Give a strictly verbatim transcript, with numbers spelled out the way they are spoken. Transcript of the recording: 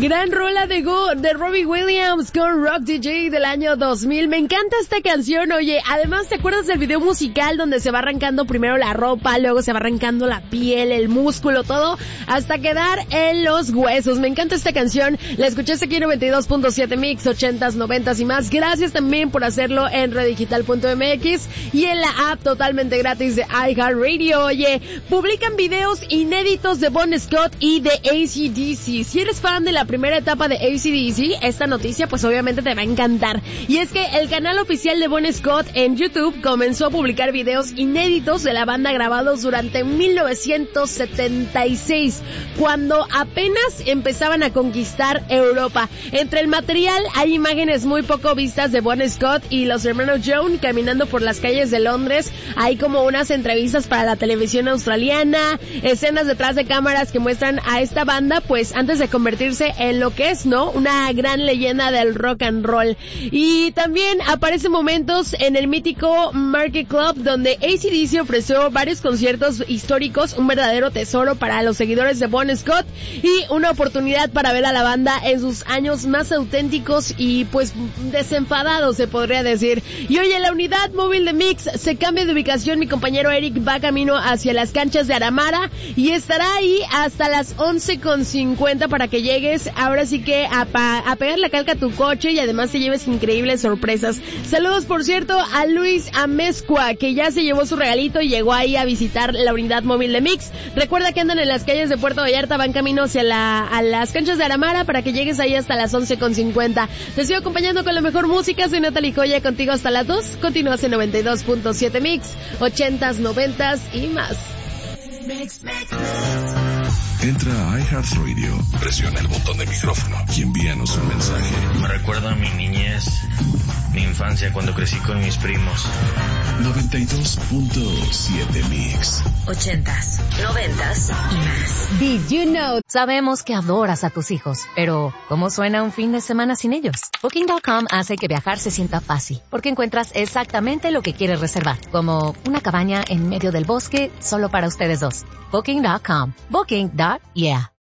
Gran rola de Go de Robbie Williams con Rock D J del año dos mil. Me encanta esta canción, oye. Además, ¿te acuerdas del video musical donde se va arrancando primero la ropa, luego se va arrancando la piel, el músculo, todo, hasta quedar en los huesos? Me encanta esta canción. La escuchaste aquí en noventa y dos punto siete Mix, ochentas, noventas y más. Gracias también por hacerlo en redigital punto m x y en la app totalmente gratis de iHeartRadio. Oye, publican videos inéditos de Bon Scott y de A C D C. Si eres fan de la primera etapa de A C D C, esta noticia pues obviamente te va a encantar. Y es que el canal oficial de Bon Scott en YouTube comenzó a publicar videos inéditos de la banda grabados durante mil novecientos setenta y seis, cuando apenas empezaban a conquistar Europa. Entre el material hay imágenes muy poco vistas de Bon Scott y los hermanos Jones caminando por las calles de Londres. Hay como unas entrevistas para la televisión australiana, escenas detrás de cámaras que muestran a esta banda pues antes de convertirse en lo que es, ¿no? Una gran leyenda del rock and roll. Y también aparecen momentos en el mítico Market Club donde A C D C ofreció varios conciertos históricos, un verdadero tesoro para los seguidores de Bon Scott y una oportunidad para ver a la banda en sus años más auténticos y pues desenfadados, se podría decir. Y oye, la unidad móvil de Mix se cambia de ubicación. Mi compañero Eric va camino hacia las canchas de Aramara y estará ahí hasta las once con cincuenta para que llegues ahora sí que a, pa- a pegar la calca a tu coche y además te lleves increíbles sorpresas. Saludos, por cierto, a Luis Amezcua, que ya se llevó su regalito y llegó ahí a visitar la unidad móvil de Mix. Recuerda que andan en las calles de Puerto Vallarta, van camino hacia la, a las canchas de Aramara para que llegues ahí hasta las once con cincuenta. Te sigo acompañando con la mejor música. Soy Natalie Coya, contigo hasta las dos. Continúas en noventa y dos punto siete Mix, ochentas, noventas y más. Mix, mix, mix. Entra a iHeartRadio, presiona el botón de micrófono y envíanos un mensaje. Me recuerda a mi niñez, mi infancia cuando crecí con mis primos. noventa y dos punto siete Mix. Ochentas, noventas y más. Did you know? Sabemos que adoras a tus hijos, pero ¿cómo suena un fin de semana sin ellos? Booking punto com hace que viajar se sienta fácil, porque encuentras exactamente lo que quieres reservar, como una cabaña en medio del bosque solo para ustedes dos. Booking punto com. Booking. Yeah.